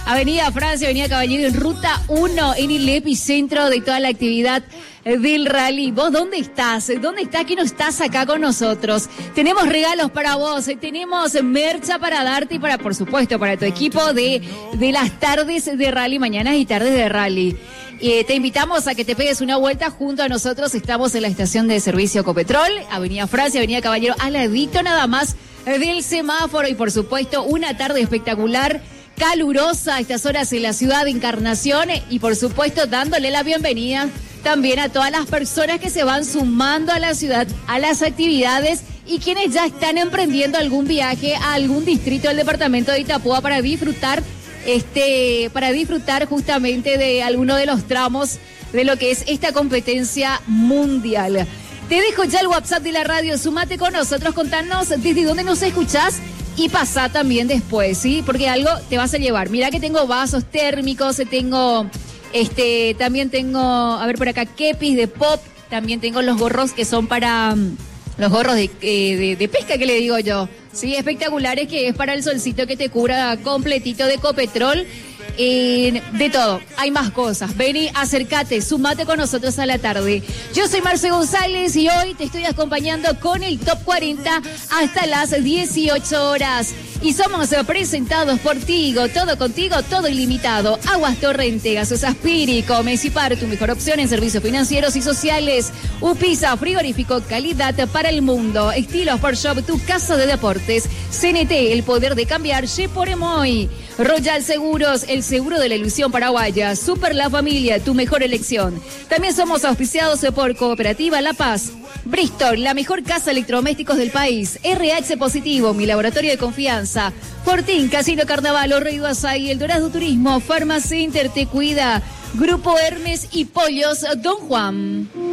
Avenida Francia, Avenida Caballero, en Ruta 1, en el epicentro de toda la actividad del rally. ¿Vos dónde estás? ¿Dónde estás que no estás acá con nosotros? Tenemos regalos para vos, tenemos mercha para darte y para, por supuesto, para tu equipo de las tardes de rally, mañanas y tardes de rally. Te invitamos a que te pegues una vuelta junto a nosotros. Estamos en la estación de servicio Ecopetrol, Avenida Francia, Avenida Caballero, al ladito nada más del semáforo. Y por supuesto, una tarde espectacular, calurosa a estas horas en la ciudad de Encarnación. Y por supuesto, dándole la bienvenida también a todas las personas que se van sumando a la ciudad, a las actividades y quienes ya están emprendiendo algún viaje a algún distrito del departamento de Itapúa para disfrutar justamente de alguno de los tramos de lo que es esta competencia mundial. Te dejo ya el WhatsApp de la radio, sumate con nosotros, contanos desde dónde nos escuchás y pasá también después, ¿sí? Porque algo te vas a llevar. Mirá que tengo vasos térmicos, también tengo, a ver por acá, kepis de pop, también tengo los gorros que son para, los gorros de pesca que le digo yo, sí, espectaculares, que es para el solcito que te cubra completito de Ecopetrol. De todo, hay más cosas. Vení, acércate, sumate con nosotros a la tarde. Yo soy Marce González y hoy te estoy acompañando con el Top 40 hasta las 18 horas. Y somos presentados por Tigo, todo contigo, todo ilimitado. Aguas Torrente, Gaseosas Piri, Comecipar, tu mejor opción en servicios financieros y sociales. Upisa, frigorífico, calidad para el mundo. Estilo Sport Shop, tu casa de deportes. CNT, el poder de cambiar. Por Emoy. Royal Seguros, el seguro de la ilusión paraguaya. Super La Familia, tu mejor elección. También somos auspiciados por Cooperativa La Paz. Bristol, la mejor casa de electrodomésticos del país. RH Positivo, mi laboratorio de confianza. Fortín, Casino Carnaval, Rey do Açaí, El Dorado Turismo, Pharmacenter, Te Cuida. Grupo Hermes y Pollos Don Juan.